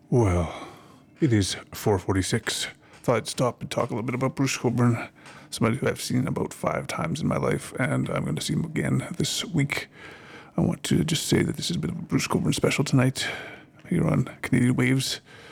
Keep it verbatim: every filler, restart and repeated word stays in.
Well, it is four forty-six. Thought I'd stop and talk a little bit about Bruce Cockburn, somebody who I've seen about five times in my life, and I'm going to see him again this week. I want to just say that this is a bit of a Bruce Cockburn special tonight here on Canadian Waves.